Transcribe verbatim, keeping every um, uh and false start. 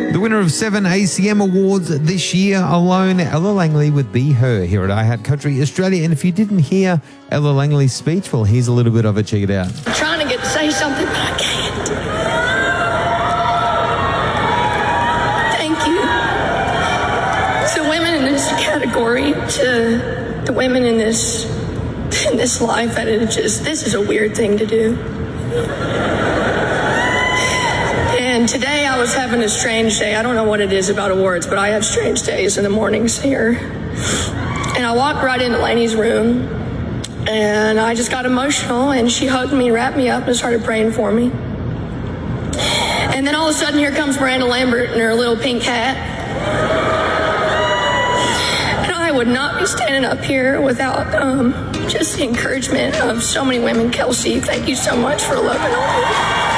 The winner of seven A C M awards this year alone, Ella Langley with Be Her here at iHeart Country Australia. And if you didn't hear Ella Langley's speech, well, here's a little bit of it. Check it out. I'm trying to get to say something, but I can't. Thank you to women in this category, to the women in this in this life that it just, this is a weird thing to do. And today I was having a strange day. I don't know what it is about awards, but I have strange days in the mornings here. And I walked right into Lainey's room, and I just got emotional, and she hugged me, wrapped me up, and started praying for me. And then all of a sudden, here comes Miranda Lambert in her little pink hat. And I would not be standing up here without um, just the encouragement of so many women. Kelsey, thank you so much for loving on me.